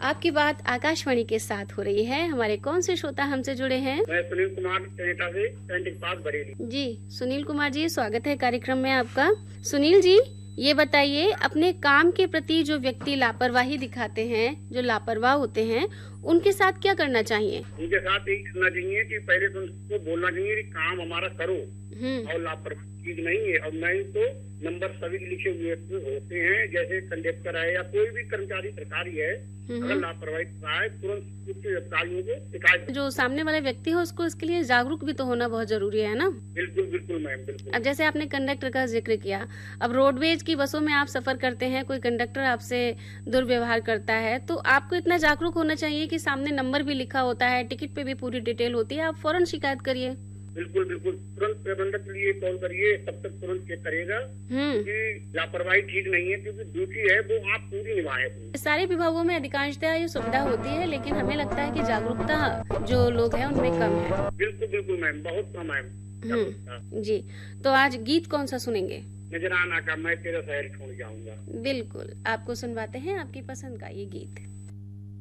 आपकी बात आकाशवाणी के साथ हो रही है। हमारे कौन से श्रोता हमसे जुड़े हैं? मैं सुनील कुमार टेनेटा से पेंटिंग पास बरेली। जी सुनील कुमार जी, स्वागत है कार्यक्रम में आपका। सुनील जी, ये बताइए, अपने काम के प्रति जो व्यक्ति लापरवाही दिखाते हैं, जो लापरवाह होते हैं, उनके साथ क्या करना चाहिए? उनके साथ यही करना चाहिए कि पहले तो उनको बोलना चाहिए कि काम हमारा करो और लापरवाही चीज नहीं है। और नहीं तो नंबर सभी लिखे हुए होते हैं, जैसे कंडक्टर है या कोई भी कर्मचारी सरकारी है, अगर लापरवाही है तुरंत उच्च अधिकारियों को शिकायत। जो सामने वाला व्यक्ति हो उसको इसके लिए जागरूक भी तो होना बहुत जरूरी है ना? बिल्कुल बिल्कुल मैम, बिल्कुल। अब जैसे आपने कंडक्टर का जिक्र किया, अब रोडवेज की बसों में आप सफर करते हैं, कोई कंडक्टर आपसे दुर्व्यवहार करता है, तो आपको इतना जागरूक होना चाहिए कि सामने नंबर भी लिखा होता है, टिकट पे भी पूरी डिटेल होती है, आप फौरन शिकायत करिए। बिल्कुल बिल्कुल, तुरंत प्रबंधक के लिए कॉल करिए, तब तक तुरंत चेक करेगा कि लापरवाही ठीक नहीं है, क्योंकि ड्यूटी है वो आप पूरी निभाएं। सारे विभागों में अधिकांशतः ये सुविधा होती है, लेकिन हमें लगता है कि जागरूकता जो लोग हैं उनमें कम है। बिल्कुल बिल्कुल मैम, बहुत कम है। जी, तो आज गीत कौन सा सुनेंगे? नजराना का मैं तेरा शहर छोड़ जाऊंगा। बिल्कुल, आपको सुनवाते हैं आपकी पसंद का ये गीत।